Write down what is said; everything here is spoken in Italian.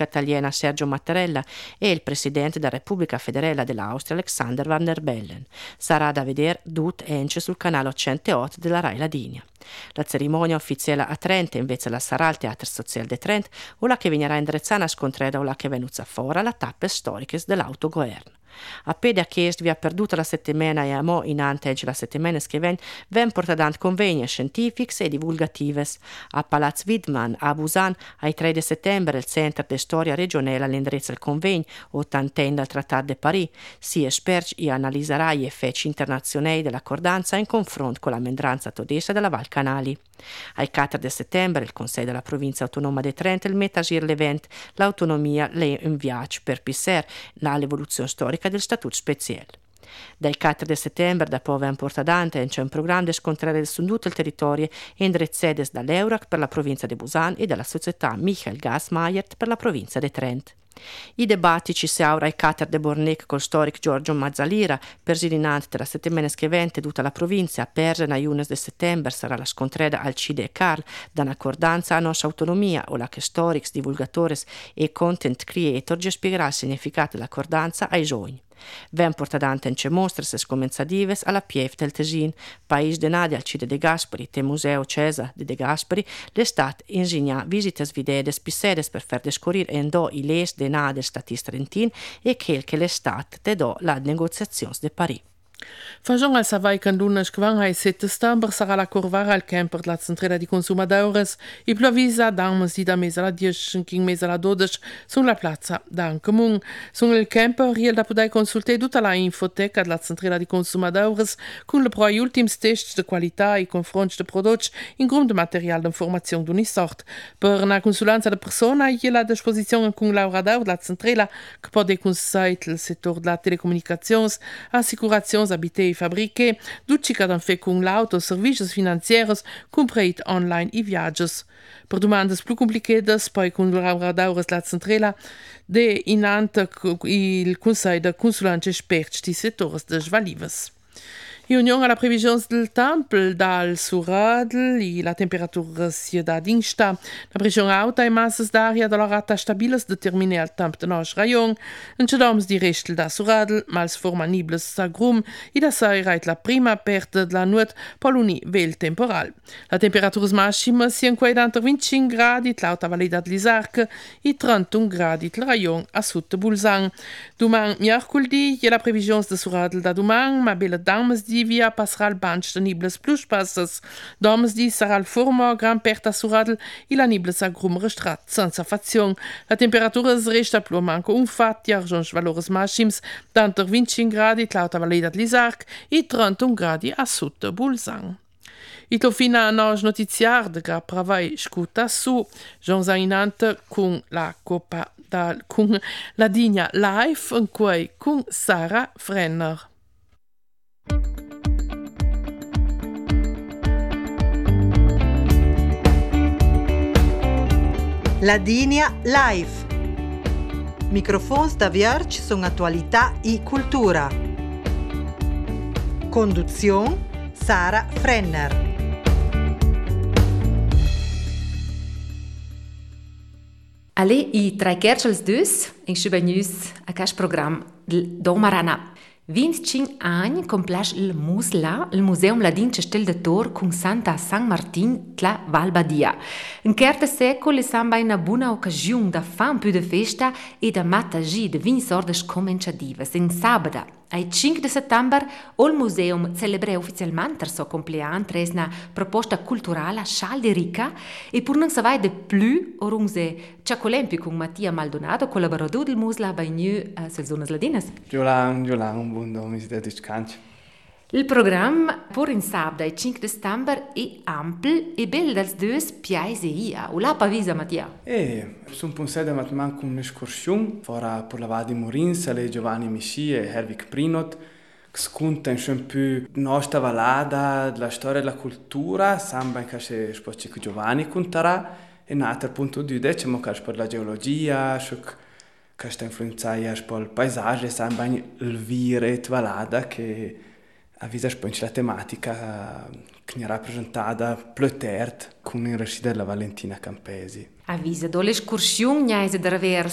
Repubblica Italiana Sergio Mattarella e il Presidente della Repubblica Federale dell'Austria Alexander Van der Bellen. Sarà da vedere tut ence sul canale 108 della Rai Ladinia. La cerimonia ufficiale a Trento invece la sarà al Teatro Sociale di Trento, o la che venirà indirizzata a scontrare o la che è venuta fuori alla tappe storiche dell'autogoverno. Appena che vi perduta la settimana e amo in anteggia la settimana che ven portadant convegni scientifici e divulgative. A Palazzo Widman, a Busan, ai 3 di settembre, il Centro di Storia Regionale all'indirizzo del convegno, ottantenne dal Trattato di Parigi, si esperge e analizzerà gli effetti internazionali dell'accordanza in confronto con la mendranza tedesca della Val Canali. Ai 4 di settembre, il Consiglio della Provincia Autonoma di Trento il mette a giro l'evento L'autonomia le un viaggio per pisser l'evoluzione storica del Statuto Speciale. Dal 4 di settembre, dopo aver portato avanti, c'è un programma di scontrare su tutto il territorio indirizzate dall'Eurac per la provincia di Busan e dalla società Michael Gasmayer per la provincia di Trento. I dibattiti si aura ai 4 di Bornec col storico Giorgio Mazzalira, presidente della settimana che vente tutta la provincia, per a 1 di settembre sarà la scontreda al CIDE e Carl, da un'accordanza a nostra autonomia, o la che storici, divulgatori e content creator ci spiegherà il significato dell'accordanza ai giovani. Ven portadante in mostre se scomenzadives alla Pieve del Tesin, paese de nadi al Cide de Gasperi, te museo Cesa de Gasperi, l'estat ingegna visites videdes pissedes per fer descorir en do i les de nadi del statista rentin e quel che l'estat te do la negoziazions de Paris. Fagion al savai candunas quang ai 7 settembre sarà la corvara al camper della centrale di consumadores e plavisa damas di da mesa la 10 king mesa la 12 sulla piazza da comune. Sul il camper riel da podai consultare tutta la infoteca della centrale di consumadores con le proi ultims test de qualità e confronti de prodotti in grund de material d'informazione d'ogni sort. Per una consulenza de persona e la disposizione con laurador della centrale che può consistere il settore della telecomunicazione, assicurazione abité e fabriche, tutti che hanno fatto con l'auto, servizi finanziari, compresi online e viaggi. Per domande più complicate, poi con lavoratori della centrale, de inante il Consiglio di consulenza esperti di settori de svalives. In unione alla previsione del tempo, dal Suradl e la temperatura si da d'insta, la pressione alta e masse d'aria dalla rata stabile determina il tempo del nostro rayon, in cedoms di restel da Suradl, mals forma nibles sa grum, e da saira la prima perte della notte poluni vel temporal. La temperatura massima si inquadra entre 25 gradi l'alta valida dell'Isarc e 31 gradi il rayon a sud de Bulzang. Domani mercoledì e la previsione del Suradl da domani, ma belle dames di via passerà il banch de nibles plus passes. Domes di sarà il forma gran perta Suradl e la nibles a grum restrat senza fazione. La temperatura resta più manco un fatti argons valores maxims d'anter 25 gradi l'alta valida dell'Isarc e 31 gradi a sud de Bulzang. E fino a nos notiziar de gra pravai scuta su Jean Zainante con la Coppa con la Digna Live in cui con Sara Frenner. Ladinia Live. Microfons da Vierge sono attualità e cultura. Conduzione Sara Frenner. Alle i tre kerchels dus in Schubenius a cash program del Domarana. 25 anni complesh il Musla, il Museum Ladin Cestel de Tor con Santa San Martin tla Val Badia. In certe secolo samba una buona occasione da fan più de festa e da mattagi de vinsordes comenciadives. In sabada, ai 5 de settembre, il museum celebra ufficialmente il suo compleanno tra una proposta culturale scialderica e per non sapere di più, orunse Ciacolempi con Mattia Maldonado, collaboratore del Musla, bei nu sul Zonas Ladinas. Giolang, un buon nome, siete discanci. Il programma per in sabda il 5 settembre è ampio e bello dals due piaise ia. O la pavisa, Mattia? Sono pensato a manco un'escursione fora per la Vadi Morins, alle Giovanni Misci e Herwig Prinot, che sconta un più nostra valada della storia e della cultura, sembra che se spocci che Giovanni conterà, e un altro punto di vista, diciamo che per la geologia, che sta influenzando per il paesaggio, sembra il vire e valada che avvisa la tematica che è rappresentata Pleutert con il recito della Valentina Campesi. Avvisa, do l'escursione,